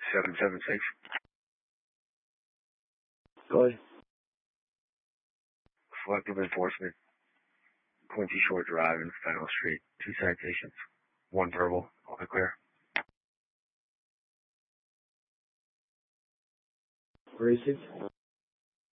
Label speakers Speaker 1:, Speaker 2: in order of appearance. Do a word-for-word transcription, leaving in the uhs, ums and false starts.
Speaker 1: seven seven six.
Speaker 2: Go ahead.
Speaker 1: Selective enforcement. Quincy Shore Drive and Fennel Street. Two citations. One verbal. All clear.
Speaker 2: Racist.